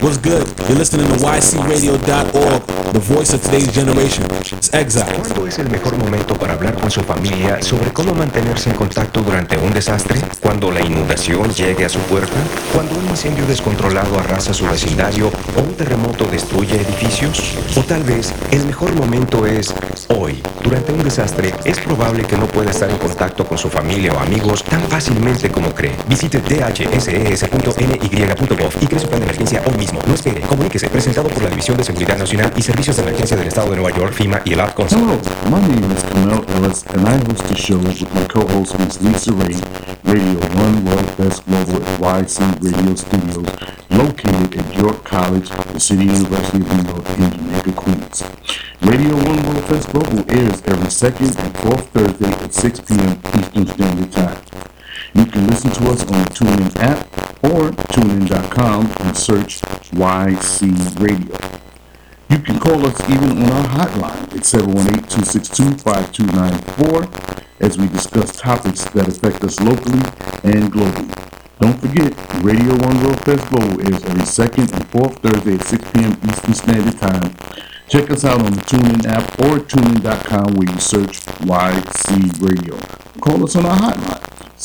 What's good? You're listening to ycradio.org, the voice of today's generation. It's Exile. ¿Cuándo es el mejor momento para hablar con su familia sobre cómo mantenerse en contacto durante un desastre? ¿Cuando la inundación llegue a su puerta? ¿Cuando un incendio descontrolado arrasa su vecindario o un terremoto destruye edificios? O tal vez el mejor momento es hoy. Durante un desastre es probable que no pueda estar en contacto con su familia o amigos tan fácilmente como cree. Visite dhses.ny.gov y cree su plan de emergencia hoy mismo. No espere, comuníquese. Presentado por la División de Seguridad Nacional y Servicios de Emergencia del Estado de Nueva York, FEMA y el Ad Council. Hello, my name is Kamel Ellis, and I host the show with my co-host Ms. Lisa Ray, Radio 1 World Best Global at YC Radio Studios, located at York College, the City University of New York in Jamaica, Queens. Radio 1 World Best Global airs every second and fourth Thursday at 6 p.m. Eastern Standard Time. You can listen to us on the TuneIn app or tunein.com and search YC Radio. You can call us even on our hotline at 718-262-5294 as we discuss topics that affect us locally and globally. Don't forget, Radio 1 World Fest Global airs every second and fourth Thursday at 6 p.m. Eastern Standard Time. Check us out on the TuneIn app or tunein.com where you search YC Radio. Call us on our hotline,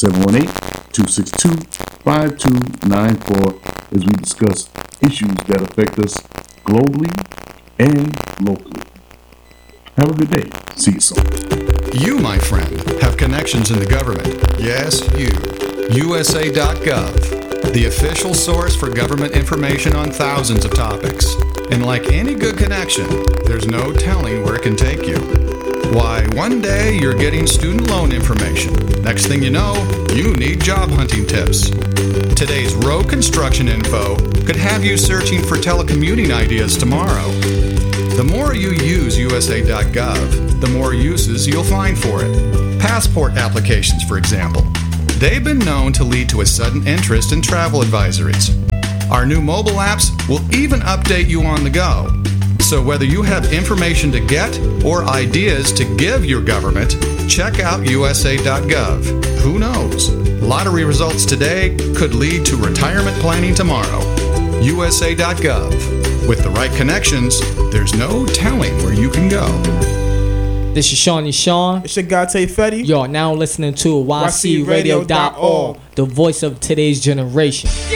718-262-5294 as we discuss issues that affect us globally and locally. Have a good day. See you soon. You, my friend, have connections in the government. Yes, you. USA.gov, the official source for government information on thousands of topics. And like any good connection, there's no telling where it can take you. Why, one day you're getting student loan information. Next thing you know, you need job hunting tips. Today's road construction info could have you searching for telecommuting ideas tomorrow. The more you use USA.gov, the more uses you'll find for it. Passport applications, for example. They've been known to lead to a sudden interest in travel advisories. Our new mobile apps will even update you on the go. So whether you have information to get or ideas to give your government, check out USA.gov. Who knows? Lottery results today could lead to retirement planning tomorrow. USA.gov. With the right connections, there's no telling where you can go. This is Shawnee Sean. It's your guy Tay Fetty. You're now listening to ycradio.org, the voice of today's generation.